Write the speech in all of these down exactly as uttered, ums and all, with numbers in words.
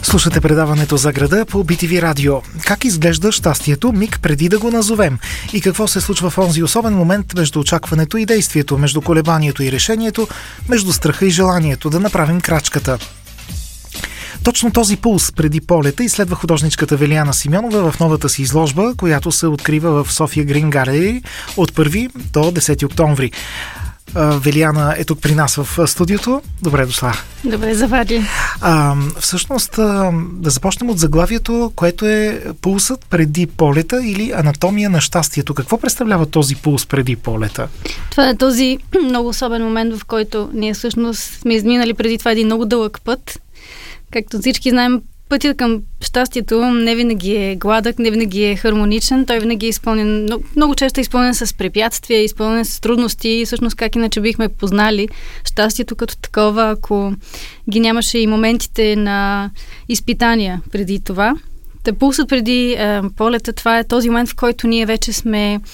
Слушате предаването за града по Би Ти Ви радио. Как изглежда щастието миг преди да го назовем? И какво се случва в онзи особен момент между очакването и действието, между колебанието и решението, между страха и желанието да направим крачката? Точно този пулс преди полета изследва художничката Велиана Симеонова в новата си изложба, която се открива в София Грин Галери от първи до десети октомври. Велиана е тук при нас в студиото. Добре дошла. Добре завади. А, всъщност, а, да започнем от заглавието, което е пулсът преди полета или анатомия на щастието. Какво представлява този пулс преди полета? Това е този много особен момент, в който ние всъщност сме изминали преди това един много дълъг път. Както всички знаем, пътят към щастието не винаги е гладък, не винаги е хармоничен. Той винаги е изпълнен, много, много често е изпълнен с препятствия, изпълнен с трудности и всъщност как иначе бихме познали щастието като такова, ако ги нямаше и моментите на изпитания преди това. Та пулсът преди е, полета, това е този момент, в който ние вече сме е,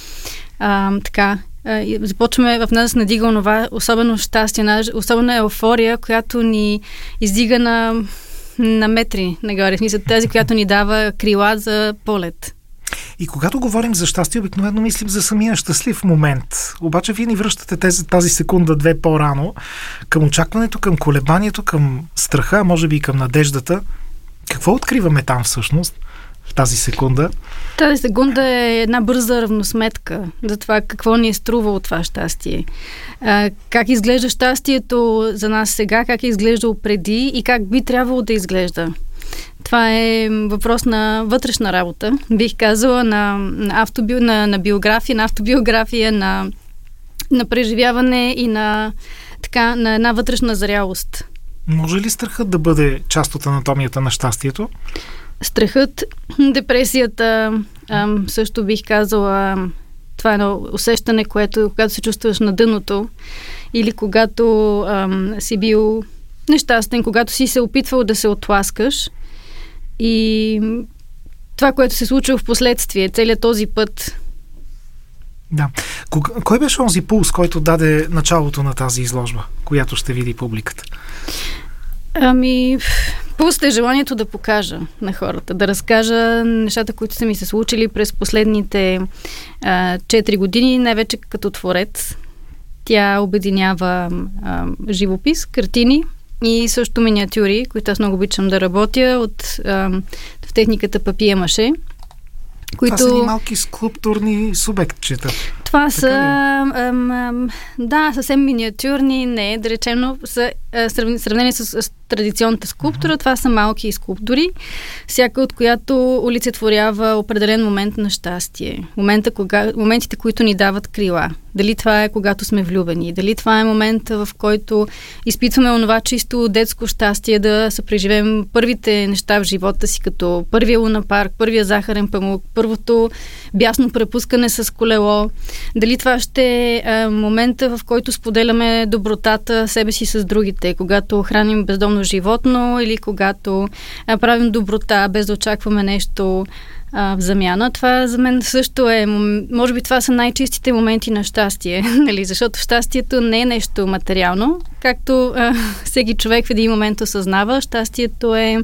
така, е, започваме в нас надига онова особено щастие, особена еуфория, която ни издига на на метри нагоре. В смисъл тази, която ни дава крила за полет. И когато говорим за щастие, обикновено мислим за самия щастлив момент. Обаче вие ни връщате тези, тази секунда-две по-рано към очакването, към колебанието, към страха, може би и към надеждата. Какво откриваме там всъщност в тази секунда? Тази секунда е една бърза равносметка за това какво ни е струвало това щастие. А, как изглежда щастието за нас сега, как е изглеждало преди и как би трябвало да изглежда. Това е въпрос на вътрешна работа. Бих казала на, на, автоби... на, на биография, на автобиография, на, на преживяване и на, така, на една вътрешна зрялост. Може ли страхът да бъде част от анатомията на щастието? Страхът, депресията, ам, също бих казала, това е едно усещане, което когато се чувстваш на дъното или когато ам, си бил нещастен, когато си се опитвал да се отласкаш и това, което се случва в последствие, целият този път. Да. Кой беше онзи пулс, който даде началото на тази изложба, която ще види публиката? Ами, пулсът е желанието да покажа на хората, да разкажа нещата, които са ми се случили през последните а, четири години, най-вече като творец. Тя обединява а, живопис, картини и също миниатюри, които аз много обичам да работя от, а, в техниката папие-маше. Които... Това са ни малки скулптурни субектчета. Това така са, ам, ам, да, съвсем миниатюрни, не, да речем, но са сравнени с, с традиционната скулптура. Uh-huh. Това са малки скулптури, всяка от която олицетворява определен момент на щастие. Момента, кога, моментите, които ни дават крила. Дали това е когато сме влюбени, дали това е момента, в който изпитваме онова чисто детско щастие да се преживеем първите неща в живота си, като първия лунапарк, първия захарен памук, първото бясно препускане с колело. Дали това ще е момента, в който споделяме добротата себе си с другите, когато храним бездомно животно или когато а, правим доброта, без да очакваме нещо а, в замяна. Това за мен също е, може би това са най-чистите моменти на щастие, нали? Защото щастието не е нещо материално, както а, всеки човек в един момент осъзнава. Щастието е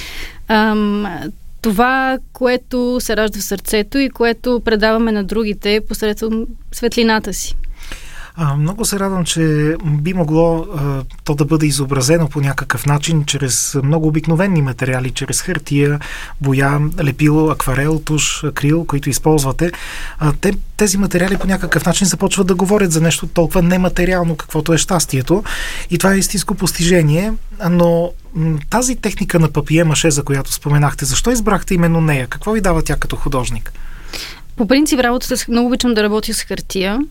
ам, това, което се ражда в сърцето и което предаваме на другите посредством светлината си. А, много се радвам, че би могло а, то да бъде изобразено по някакъв начин чрез много обикновени материали, чрез хартия, боя, лепило, акварел, туш, акрил, които използвате. А, те, тези материали по някакъв начин започват да говорят за нещо толкова нематериално, каквото е щастието. И това е истинско постижение, но м- тази техника на папие-маше, за която споменахте, защо избрахте именно нея? Какво ви дава тя като художник? По принцип, работата с... много обичам да работя с хартия.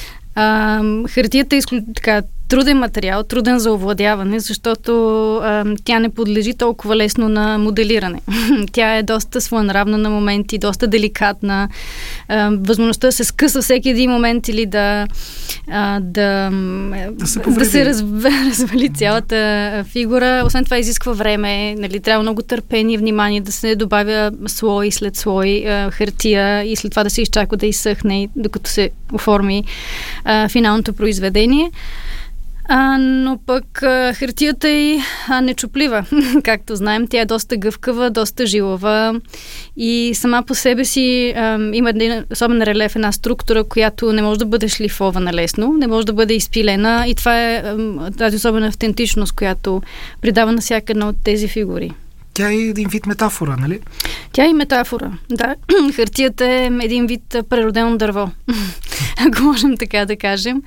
А, хартията е изклю... така, труден материал, труден за овладяване, защото а, тя не подлежи толкова лесно на моделиране. Тя е доста своенравна на моменти, доста деликатна. А, възможността да се скъса всеки един момент или да а, да, да се, да се раз... развали цялата фигура. Освен това изисква време, нали, трябва много търпение, внимание, да се добавя слой след слой а, хартия и след това да се изчака да изсъхне, докато се оформи а, финалното произведение. А, но пък а, хартията е а, нечуплива. Както знаем, тя е доста гъвкава, доста жилава и сама по себе си а, има един особен релеф, една структура, която не може да бъде шлифована лесно, не може да бъде изпилена и това е а, тази особена автентичност, която придава на всяка една от тези фигури. Тя е един вид метафора, нали? Тя е метафора, да. Хартията е един вид природено дърво, ако можем така да кажем.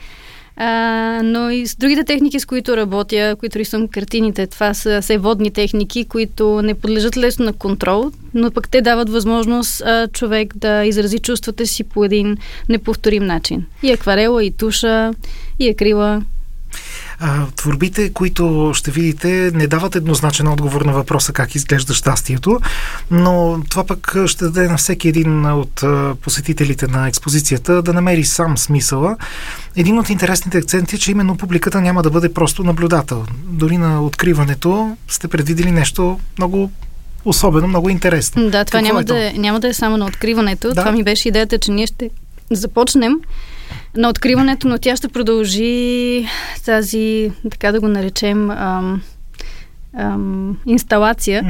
А, но и с другите техники, с които работя, които рисувам картините, това са все водни техники, които не подлежат лесно на контрол, но пък те дават възможност а, човек да изрази чувствата си по един неповторим начин. И акварела, и туша, и акрила. А, творбите, които ще видите, не дават еднозначен отговор на въпроса как изглежда щастието, но това пък ще даде на всеки един от посетителите на експозицията да намери сам смисъла. Един от интересните акценти е, че именно публиката няма да бъде просто наблюдател. Дори на откриването сте предвидели нещо много особено, много интересно. Да, това няма, е да, няма да е само на откриването. Да. Това ми беше идеята, че ние ще започнем на откриването, но тя ще продължи тази, така да го наречем, ам, ам, инсталация.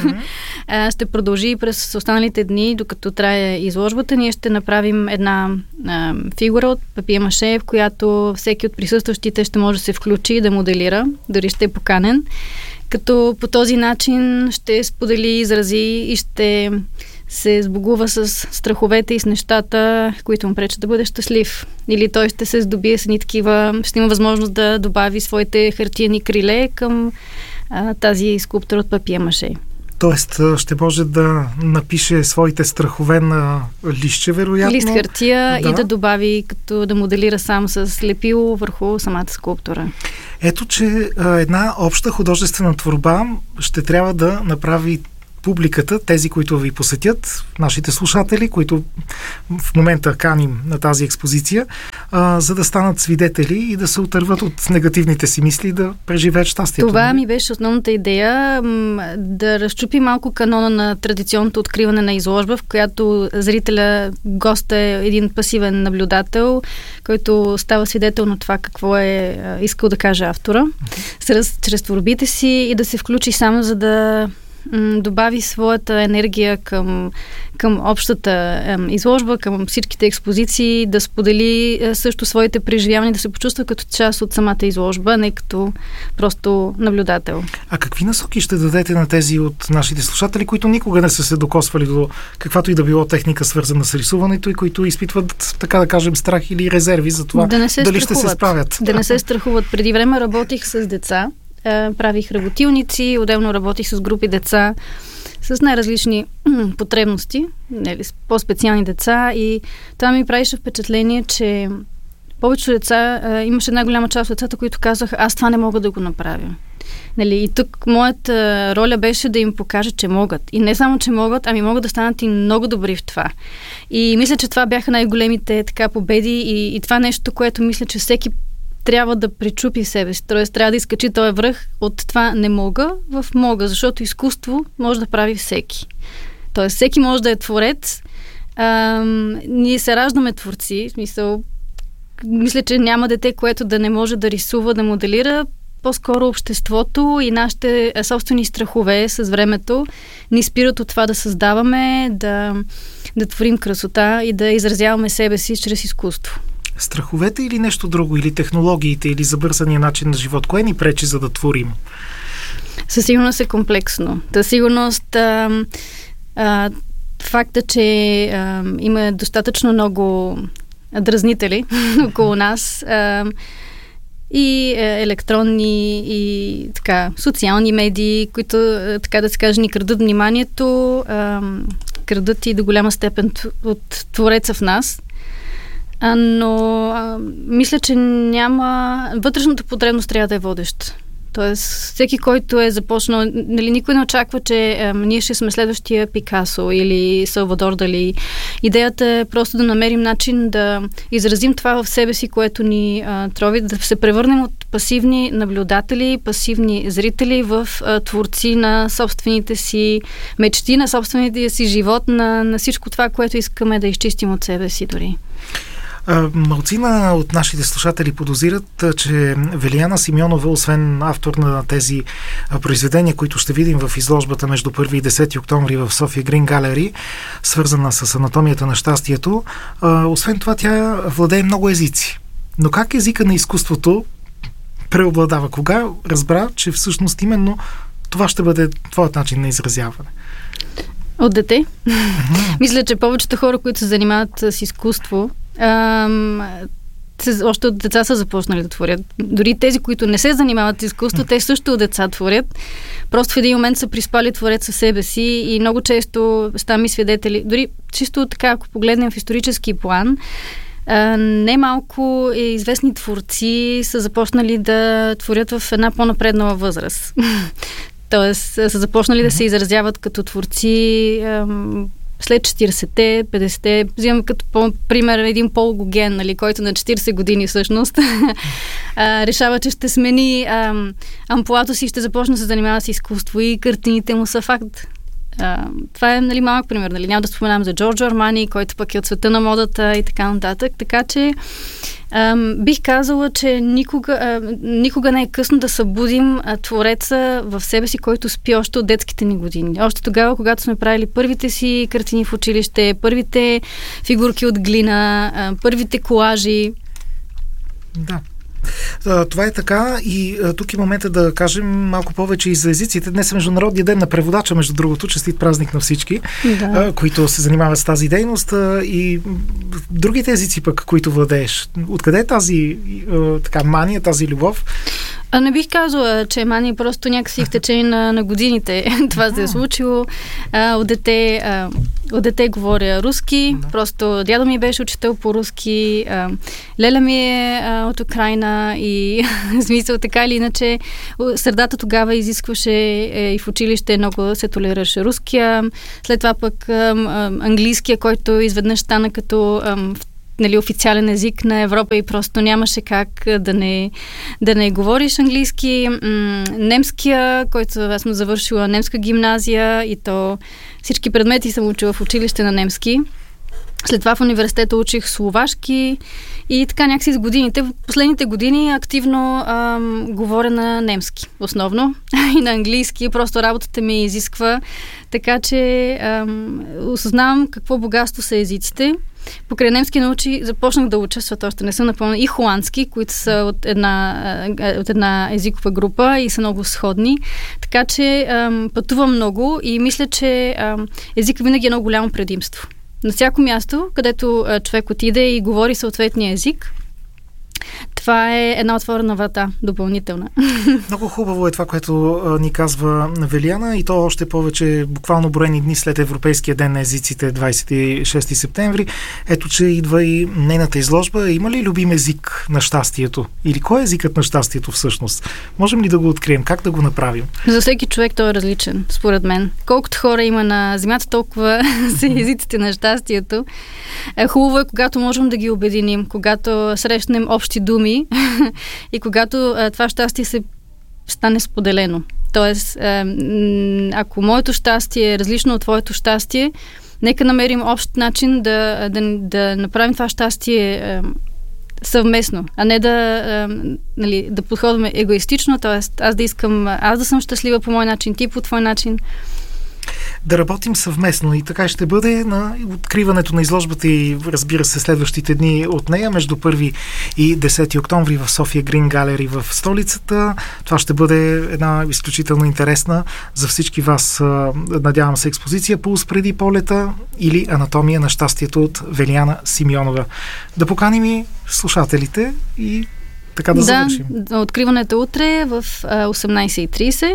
Mm-hmm. Ще продължи и през останалите дни, докато трае изложбата. Ние ще направим една ам, фигура от папие-маше, в която всеки от присъстващите ще може да се включи и да моделира, дори ще е поканен. Като по този начин ще сподели, изрази и ще се сбогува с страховете и с нещата, които му пречат да бъде щастлив. Или той ще се здобие с едни такива, ще има възможност да добави своите хартиени криле към а, тази скулптура от папие-маше. Тоест ще може да напише своите страхове на листче, вероятно. Лист хартия, да. И да добави, като да моделира сам с лепило върху самата скулптура. Ето, че а, една обща художествена творба ще трябва да направи публиката, тези, които ви посетят, нашите слушатели, които в момента каним на тази експозиция, а, за да станат свидетели и да се отърват от негативните си мисли и да преживеят щастието. Това ми беше основната идея, да разчупи малко канона на традиционното откриване на изложба, в която зрителя, гост е един пасивен наблюдател, който става свидетел на това какво е искал да каже автора, mm-hmm. чрез творбите си и да се включи само за да добави своята енергия към, към общата ем, изложба, към всичките експозиции, да сподели е, също своите преживявания, да се почувства като част от самата изложба, не като просто наблюдател. А какви насоки ще дадете на тези от нашите слушатели, които никога не са се докосвали до каквато и да било техника, свързана с рисуването и които изпитват, така да кажем, страх или резерви за това, да дали страхуват. Ще се справят? Да не се страхуват. Преди време работих с деца, правих работилници, отделно работих с групи деца с най-различни потребности, нали, по-специални деца и това ми правише впечатление, че повечето деца, имаше една голяма част от децата, които казаха, аз това не мога да го направя. Нали, и тук моята роля беше да им покажа, че могат. И не само, че могат, ами могат да станат и много добри в това. И мисля, че това бяха най-големите така победи и, и това нещо, което мисля, че всеки трябва да пречупи себе си. Тоест, трябва да изкачи този връх от това не мога в мога, защото изкуство може да прави всеки. Тоест, всеки може да е творец. А, ние се раждаме творци. В смисъл, мисля, че няма дете, което да не може да рисува, да моделира. По-скоро обществото и нашите собствени страхове с времето ни спират от това да създаваме, да, да творим красота и да изразяваме себе си чрез изкуство. Страховете или нещо друго, или технологиите, или забързания начин на живот, кое ни пречи за да творим? Със сигурност е комплексно. Със сигурност а, а, факта, че а, има достатъчно много дразнители около нас а, и е, електронни и така, социални медии, които, така да се каже, ни крадат вниманието, а, крадат и до голяма степен от твореца в нас. А, но а, мисля, че няма... Вътрешната потребност трябва да е водеща. Тоест, всеки, който е започнал... Нали, никой не очаква, че а, ние ще сме следващия Пикасо или Салвадор Дали. Идеята е просто да намерим начин да изразим това в себе си, което ни а, трови, да се превърнем от пасивни наблюдатели, пасивни зрители в а, творци на собствените си мечти, на собствените си живот, на, на всичко това, което искаме да изчистим от себе си дори. Малцина от нашите слушатели подозират, че Велияна Симеонова, освен автор на тези произведения, които ще видим в изложбата между първи и десети октомври в София Грин Галери, свързана с анатомията на щастието, освен това тя владее много езици. Но как езика на изкуството преобладава? Кога разбра, че всъщност именно това ще бъде твоят начин на изразяване? От дете. Mm-hmm. Мисля, че повечето хора, които се занимават с изкуство, ам, още от деца са започнали да творят. Дори тези, които не се занимават с изкуство, mm-hmm. те също от деца творят. Просто в един момент са приспали творят със себе си и много често ставаме свидетели. Дори чисто така, ако погледнем в исторически план, немалко известни творци са започнали да творят в една по-напреднала възраст. Тоест, са започнали mm-hmm. да се изразяват като творци ам, след четиридесетте, петдесетте. Взимам като по- пример един Пол Гоген, нали, който на четиридесет години всъщност а, решава, че ще смени ам, амплуато си и ще започне да се занимава с изкуство и картините му са факт. Uh, това е, нали, малък пример. Нали? Няма да споменам за Джорджо Армани, който пък е от света на модата и така нататък. Така че uh, бих казала, че никога, uh, никога не е късно да събудим uh, твореца в себе си, който спи още от детските ни години. Още тогава, когато сме правили първите си картини в училище, първите фигурки от глина, uh, първите колажи. Да. Това е така и тук е момента да кажем малко повече и за езиците. Днес е Международния ден на преводача, между другото, честит празник на всички, да. които се занимават с тази дейност, и другите езици пък, които владееш. Откъде е тази така мания, тази любов? А не бих казала, че е мания, просто някакси в течение на, на годините това се е случило. А, от, дете, а, от дете говоря руски, да. Просто дядо ми беше учител по руски, а, леля ми е а, от Украйна и в смисъл така или иначе средата тогава изискваше е, и в училище много се толерираше руския, след това пък а, а, английския, който изведнъж стана като а, нали, официален език на Европа и просто нямаше как да не, да не говориш английски. М- немския, който аз съм завършила немска гимназия и то всички предмети съм учила в училище на немски. След това в университета учих словашки и така някакси с годините. В последните години активно ам, говоря на немски основно и на английски. Просто работата ми изисква. Така че ам, осъзнавам какво богатство са езиците. Покрай немски научи, започнах да уча, защото още не съм напълно, и холандски, които са от една, от една езикова група и са много сходни. Така че ам, пътувам много и мисля, че ам, език винаги е много голямо предимство. На всяко място, където а, човек отиде и говори съответния език, това е една отворена врата, допълнителна. Много хубаво е това, което а, ни казва Велияна, и то още повече буквално броени дни след Европейския ден на езиците, двадесет и шести септември. Ето, че идва и нейната изложба. Има ли любим език на щастието? Или кой е езикът на щастието всъщност? Можем ли да го открием? Как да го направим? За всеки човек той е различен, според мен. Колкото хора има на земята, толкова са езиците на щастието. Хубаво е, когато можем да ги обединим, когато срещнем общи думи и когато а, това щастие се стане споделено. Тоест, а, ако моето щастие е различно от твоето щастие, нека намерим общ начин да, да, да направим това щастие а, съвместно, а не да, а, нали, да подходваме егоистично, т.е. аз да искам, аз да съм щастлива по мой начин, ти по твой начин. Да работим съвместно, и така ще бъде на откриването на изложбата и, разбира се, следващите дни от нея между първи и десети октомври в София Грин Галери в столицата. Това ще бъде една изключително интересна за всички вас, надявам се, експозиция "Пулс преди полета" или "Анатомия на щастието" от Велияна Симеонова. Да поканим и слушателите и така да, да завършим. Откриването утре в осемнадесет и тридесет.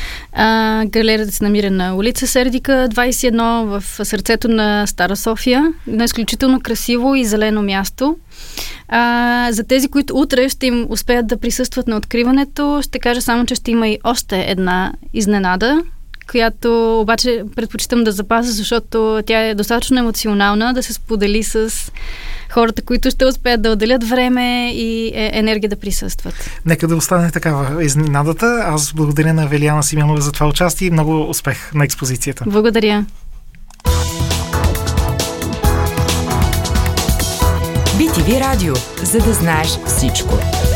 А, галерията се намира на улица Сердика, двадесет и едно, в сърцето на Стара София. На изключително красиво и зелено място. А, за тези, които утре ще им успеят да присъстват на откриването, ще кажа само, че ще има и още една изненада, която обаче предпочитам да запазя, защото тя е достатъчно емоционална, да се сподели с хората, които ще успеят да отделят време и енергия да присъстват. Нека да остане такава изненадата. Аз благодаря на Велияна Симеонова за това участие и много успех на експозицията. Благодаря. би ти ви би ти ви Радио, за да знаеш всичко.